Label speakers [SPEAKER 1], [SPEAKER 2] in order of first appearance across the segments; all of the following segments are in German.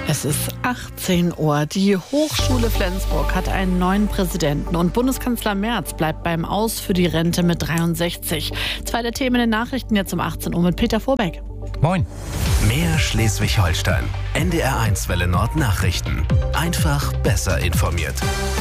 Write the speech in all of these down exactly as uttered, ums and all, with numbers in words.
[SPEAKER 1] Es ist achtzehn Uhr. Die Hochschule Flensburg hat einen neuen Präsidenten und Bundeskanzler Merz bleibt beim Aus für die Rente mit dreiundsechzig. Zwei der Themen in den Nachrichten jetzt um achtzehn Uhr mit Peter Vorbeck.
[SPEAKER 2] Moin.
[SPEAKER 3] Mehr Schleswig-Holstein. N D R eins Welle Nord Nachrichten. Einfach besser informiert.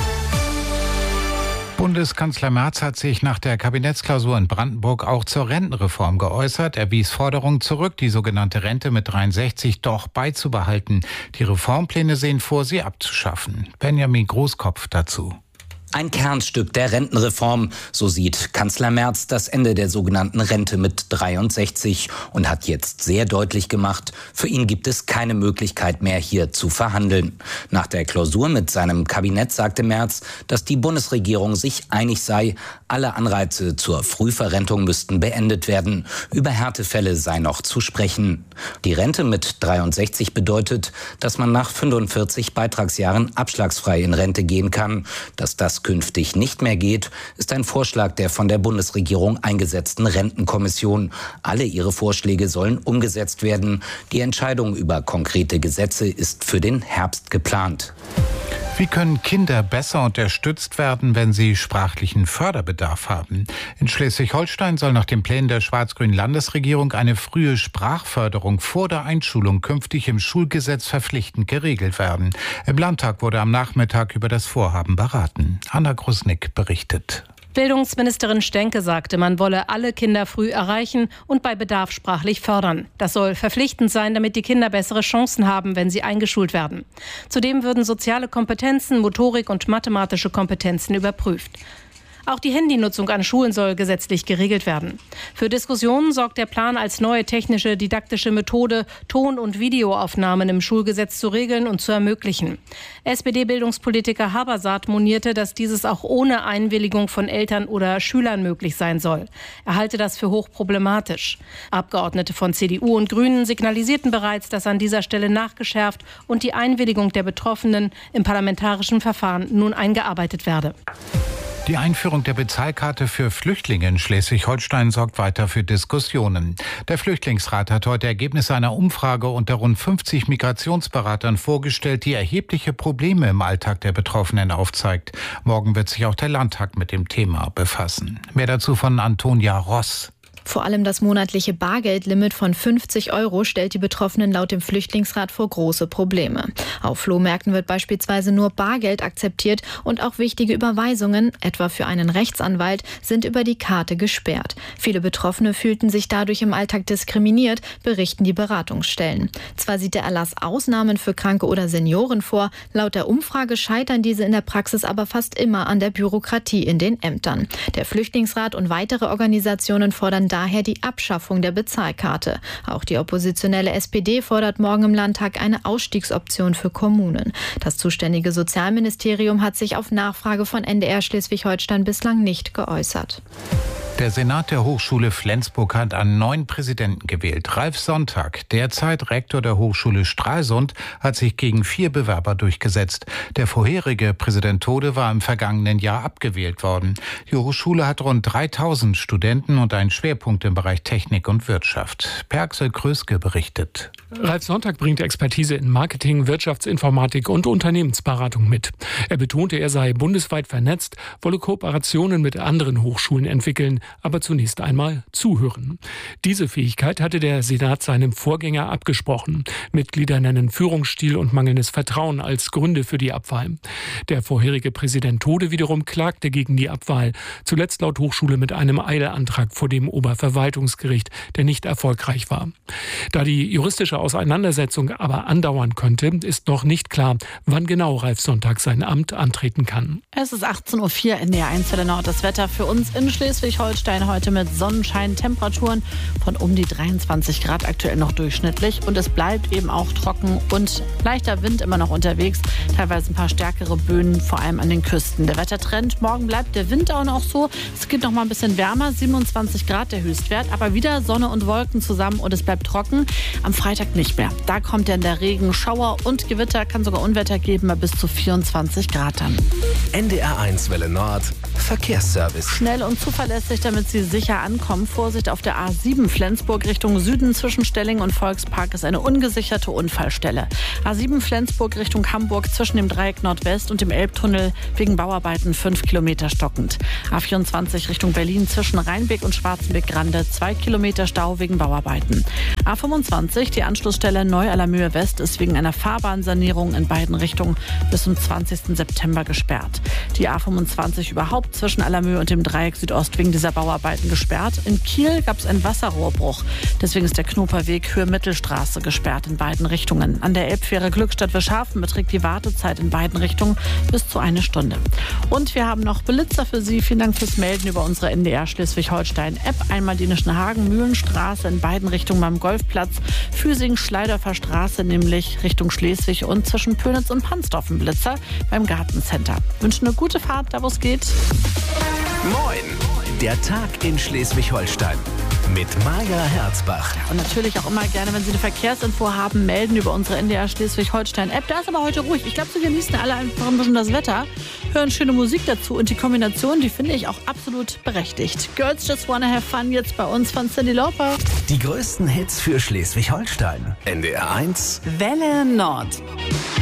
[SPEAKER 2] Bundeskanzler Merz hat sich nach der Kabinettsklausur in Brandenburg auch zur Rentenreform geäußert. Er wies Forderungen zurück, die sogenannte Rente mit dreiundsechzig doch beizubehalten. Die Reformpläne sehen vor, sie abzuschaffen. Benjamin Großkopf dazu.
[SPEAKER 4] Ein Kernstück der Rentenreform, so sieht Kanzler Merz das Ende der sogenannten Rente mit dreiundsechzig und hat jetzt sehr deutlich gemacht, für ihn gibt es keine Möglichkeit mehr, hier zu verhandeln. Nach der Klausur mit seinem Kabinett sagte Merz, dass die Bundesregierung sich einig sei, alle Anreize zur Frühverrentung müssten beendet werden. Über Härtefälle sei noch zu sprechen. Die Rente mit dreiundsechzig bedeutet, dass man nach fünfundvierzig Beitragsjahren abschlagsfrei in Rente gehen kann. Dass das künftig nicht mehr geht, ist ein Vorschlag der von der Bundesregierung eingesetzten Rentenkommission. Alle ihre Vorschläge sollen umgesetzt werden. Die Entscheidung über konkrete Gesetze ist für den Herbst geplant.
[SPEAKER 2] Wie können Kinder besser unterstützt werden, wenn sie sprachlichen Förderbedarf haben? In Schleswig-Holstein soll nach den Plänen der schwarz-grünen Landesregierung eine frühe Sprachförderung vor der Einschulung künftig im Schulgesetz verpflichtend geregelt werden. Im Landtag wurde am Nachmittag über das Vorhaben beraten. Anna Grusnick berichtet.
[SPEAKER 5] Bildungsministerin Stenke sagte, man wolle alle Kinder früh erreichen und bei Bedarf sprachlich fördern. Das soll verpflichtend sein, damit die Kinder bessere Chancen haben, wenn sie eingeschult werden. Zudem würden soziale Kompetenzen, Motorik und mathematische Kompetenzen überprüft. Auch die Handynutzung an Schulen soll gesetzlich geregelt werden. Für Diskussionen sorgt der Plan, als neue technische, didaktische Methode Ton- und Videoaufnahmen im Schulgesetz zu regeln und zu ermöglichen. S P D-Bildungspolitiker Habersaat monierte, dass dieses auch ohne Einwilligung von Eltern oder Schülern möglich sein soll. Er halte das für hochproblematisch. Abgeordnete von C D U und Grünen signalisierten bereits, dass an dieser Stelle nachgeschärft und die Einwilligung der Betroffenen im parlamentarischen Verfahren nun eingearbeitet werde.
[SPEAKER 2] Die Einführung der Bezahlkarte für Flüchtlinge in Schleswig-Holstein sorgt weiter für Diskussionen. Der Flüchtlingsrat hat heute Ergebnisse einer Umfrage unter rund fünfzig Migrationsberatern vorgestellt, die erhebliche Probleme im Alltag der Betroffenen aufzeigt. Morgen wird sich auch der Landtag mit dem Thema befassen. Mehr dazu von Antonia Ross.
[SPEAKER 6] Vor allem das monatliche Bargeldlimit von fünfzig Euro stellt die Betroffenen laut dem Flüchtlingsrat vor große Probleme. Auf Flohmärkten wird beispielsweise nur Bargeld akzeptiert und auch wichtige Überweisungen, etwa für einen Rechtsanwalt, sind über die Karte gesperrt. Viele Betroffene fühlten sich dadurch im Alltag diskriminiert, berichten die Beratungsstellen. Zwar sieht der Erlass Ausnahmen für Kranke oder Senioren vor, laut der Umfrage scheitern diese in der Praxis aber fast immer an der Bürokratie in den Ämtern. Der Flüchtlingsrat und weitere Organisationen fordern daher die Abschaffung der Bezahlkarte. Auch die oppositionelle S P D fordert morgen im Landtag eine Ausstiegsoption für Kommunen. Das zuständige Sozialministerium hat sich auf Nachfrage von N D R Schleswig-Holstein bislang nicht geäußert.
[SPEAKER 2] Der Senat der Hochschule Flensburg hat einen neuen Präsidenten gewählt. Ralf Sonntag, derzeit Rektor der Hochschule Stralsund, hat sich gegen vier Bewerber durchgesetzt. Der vorherige Präsident Tode war im vergangenen Jahr abgewählt worden. Die Hochschule hat rund dreitausend Studenten und einen Schwerpunkt im Bereich Technik und Wirtschaft. Per-Axel Kröske berichtet.
[SPEAKER 7] Ralf Sonntag bringt Expertise in Marketing, Wirtschaftsinformatik und Unternehmensberatung mit. Er betonte, er sei bundesweit vernetzt, wolle Kooperationen mit anderen Hochschulen entwickeln, aber zunächst einmal zuhören. Diese Fähigkeit hatte der Senat seinem Vorgänger abgesprochen. Mitglieder nennen Führungsstil und mangelndes Vertrauen als Gründe für die Abwahl. Der vorherige Präsident Tode wiederum klagte gegen die Abwahl, zuletzt laut Hochschule mit einem Eilantrag vor dem Oberverwaltungsgericht, der nicht erfolgreich war. Da die juristische Auseinandersetzung aber andauern könnte, ist noch nicht klar, wann genau Ralf Sonntag sein Amt antreten kann.
[SPEAKER 1] Es ist achtzehn Uhr vier in der eins Welle Nord. Das Wetter für uns in Schleswig-Holstein heute mit Sonnenschein, Temperaturen von um die dreiundzwanzig Grad, aktuell noch durchschnittlich. Und es bleibt eben auch trocken und leichter Wind immer noch unterwegs. Teilweise ein paar stärkere Böen, vor allem an den Küsten. Der Wettertrend, morgen bleibt der Wind auch noch so. Es geht noch mal ein bisschen wärmer, siebenundzwanzig Grad. Der der Höchstwert, aber wieder Sonne und Wolken zusammen und es bleibt trocken. Am Freitag nicht mehr. Da kommt dann der Regen, Schauer und Gewitter, kann sogar Unwetter geben, bei bis zu vierundzwanzig Grad dann.
[SPEAKER 3] N D R eins Welle Nord, Verkehrsservice.
[SPEAKER 1] Schnell und zuverlässig, damit Sie sicher ankommen. Vorsicht auf der A sieben Flensburg Richtung Süden zwischen Stelling und Volkspark ist eine ungesicherte Unfallstelle. A sieben Flensburg Richtung Hamburg zwischen dem Dreieck Nordwest und dem Elbtunnel wegen Bauarbeiten fünf Kilometer stockend. A vierundzwanzig Richtung Berlin zwischen Rheinbeck und Schwarzenbeck-Grande zwei Kilometer Stau wegen Bauarbeiten. A fünfundzwanzig, die Anschlussstelle Neu-Allermöhe West ist wegen einer Fahrbahnsanierung in beiden Richtungen bis zum zwanzigsten September gesperrt. Die A fünfundzwanzig überhaupt zwischen Allermöhe und dem Dreieck Südost wegen dieser Bauarbeiten gesperrt. In Kiel gab es einen Wasserrohrbruch. Deswegen ist der Knoperweg Höhe-Mittelstraße gesperrt in beiden Richtungen. An der Elbfähre Glückstadt-Wischhafen beträgt die Wartezeit in beiden Richtungen bis zu eine Stunde. Und wir haben noch Blitzer für Sie. Vielen Dank fürs Melden über unsere N D R Schleswig-Holstein-App. Einmal die Nischenhagen, Mühlenstraße in beiden Richtungen beim Golfplatz, Füsing, Schleidorfer Straße, nämlich Richtung Schleswig und zwischen Pönitz und Pansdorf ein Blitzer beim Gartencenter. Wünschen eine gute Fahrt, da wo es geht.
[SPEAKER 3] Moin, der Tag in Schleswig-Holstein mit Maja Herzbach.
[SPEAKER 1] Und natürlich auch immer gerne, wenn Sie eine Verkehrsinfo haben, melden über unsere N D R Schleswig-Holstein-App. Da ist aber heute ruhig. Ich glaube, Sie genießen alle einfach ein bisschen das Wetter, hören schöne Musik dazu und die Kombination, die finde ich auch absolut berechtigt. Girls Just Wanna Have Fun jetzt bei uns von Cyndi Lauper.
[SPEAKER 3] Die größten Hits für Schleswig-Holstein. N D R eins
[SPEAKER 1] Welle Nord.